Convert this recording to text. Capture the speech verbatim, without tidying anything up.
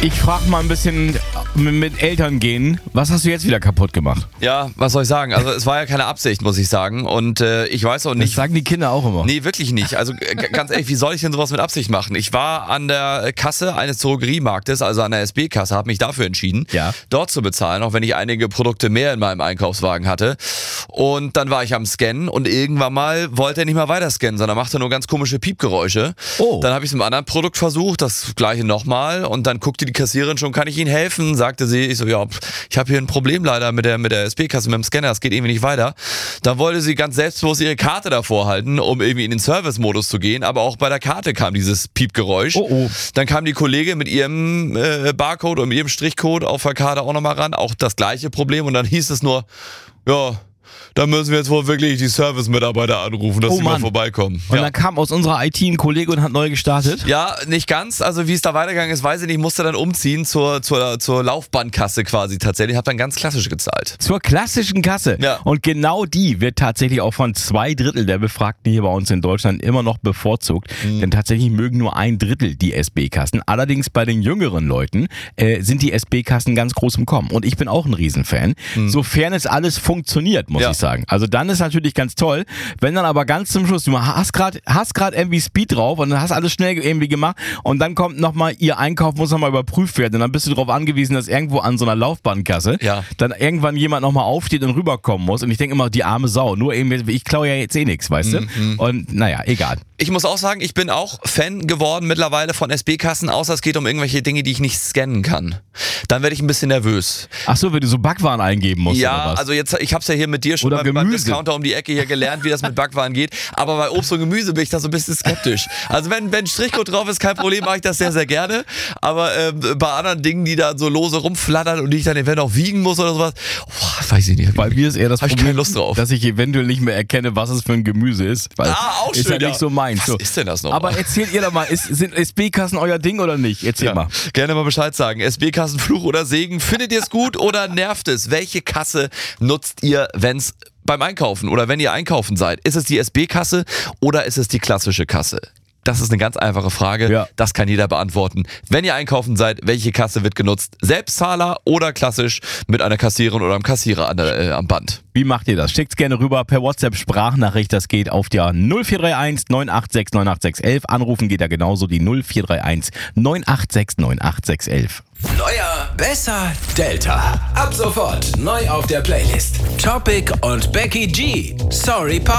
Ich frage mal ein bisschen mit Eltern gehen. Was hast du jetzt wieder kaputt gemacht? Ja, was soll ich sagen? Also es war ja keine Absicht, muss ich sagen. Und äh, ich weiß auch nicht... Das sagen die Kinder auch immer. Nee, wirklich nicht. Also g- ganz ehrlich, wie soll ich denn sowas mit Absicht machen? Ich war an der Kasse eines Drogeriemarktes, also an der S B-Kasse, habe mich dafür entschieden, Ja. dort zu bezahlen, auch wenn ich einige Produkte mehr in meinem Einkaufswagen hatte. Und dann war ich am Scannen und irgendwann mal wollte er nicht mehr weiter scannen, sondern machte nur ganz komische Piepgeräusche. Oh. Dann habe ich es mit einem anderen Produkt versucht, das gleiche nochmal, und dann guckte die Kassiererin schon, kann ich Ihnen helfen? Sagte sie. Ich so, ja, ich habe hier ein Problem leider mit der, mit der S B-Kasse, mit dem Scanner, das geht irgendwie nicht weiter. Dann wollte sie ganz selbstbewusst ihre Karte davor halten, um irgendwie in den Service-Modus zu gehen, aber auch bei der Karte kam dieses Piepgeräusch. Oh, oh. Dann kam die Kollegin mit ihrem äh, Barcode und mit ihrem Strichcode auf der Karte auch nochmal ran, auch das gleiche Problem, und dann hieß es nur, ja, da müssen wir jetzt wohl wirklich die Service-Mitarbeiter anrufen, dass Oh sie mal Mann. vorbeikommen. Und Ja. dann kam aus unserer I T ein Kollege und hat neu gestartet. Ja, nicht ganz. Also wie es da weitergegangen ist, weiß ich nicht. Ich musste dann umziehen zur, zur, zur Laufbahnkasse quasi tatsächlich. Hab dann ganz klassisch gezahlt. Zur klassischen Kasse. Ja. Und genau die wird tatsächlich auch von zwei Drittel der Befragten hier bei uns in Deutschland immer noch bevorzugt. Mhm. Denn tatsächlich mögen nur ein Drittel die S B-Kassen. Allerdings bei den jüngeren Leuten äh, sind die S B-Kassen ganz groß im Kommen. Und ich bin auch ein Riesenfan. Sofern es alles funktioniert, muss Mhm. Ja. ich sagen. Also dann ist natürlich ganz toll. Wenn dann aber ganz zum Schluss, du hast gerade hast gerade irgendwie Speed drauf und hast alles schnell irgendwie gemacht und dann kommt nochmal, ihr Einkauf muss nochmal überprüft werden. Und dann bist du darauf angewiesen, dass irgendwo an so einer Laufbahnkasse Ja. dann irgendwann jemand nochmal aufsteht und rüberkommen muss. Und ich denke immer, die arme Sau. Nur irgendwie, ich klaue ja jetzt eh nichts, weißt du? Mhm. Und naja, egal. Ich muss auch sagen, ich bin auch Fan geworden mittlerweile von S B-Kassen, außer es geht um irgendwelche Dinge, die ich nicht scannen kann. Dann werde ich ein bisschen nervös. Ach so, wenn du so Backwaren eingeben musst oder Ja, was? also jetzt, ich hab's ja hier mit dir schon Oder beim, beim Gemüse. Discounter um die Ecke hier gelernt, wie das mit Backwaren geht. Aber bei Obst und Gemüse bin ich da so ein bisschen skeptisch. Also wenn, wenn Strichcode drauf ist, kein Problem, mache ich das sehr, sehr gerne. Aber ähm, bei anderen Dingen, die da so lose rumflattern und die ich dann eventuell auch wiegen muss oder sowas, boah, weiß ich nicht. Bei mir ist eher das Hab ich Problem, keine Lust drauf. dass ich eventuell nicht mehr erkenne, was es für ein Gemüse ist. Weil Ah, auch ist schön, ja ja. nicht so meins. Was so. ist denn das noch? Aber erzählt ihr doch mal, ist, sind S B-Kassen euer Ding oder nicht? Erzähl mal. Gerne mal Bescheid sagen. S B-Kassen, Fluch oder Segen. Findet ihr es gut oder nervt es? Welche Kasse nutzt ihr, wenn's beim Einkaufen oder wenn ihr einkaufen seid? Ist es die S B-Kasse oder ist es die klassische Kasse? Das ist eine ganz einfache Frage. Ja. Das kann jeder beantworten. Wenn ihr einkaufen seid, welche Kasse wird genutzt? Selbstzahler oder klassisch mit einer Kassiererin oder einem Kassierer an der, äh, am Band? Wie macht ihr das? Schickt's gerne rüber per WhatsApp-Sprachnachricht. Das geht auf der null vier drei eins neun acht sechs neun acht sechs eins. Anrufen geht ja genauso, die null vier drei eins neun acht sechs neun acht sechs eins. Neuer, besser, Delta. Ab sofort neu auf der Playlist. Topic und Becky G. Sorry, Pa.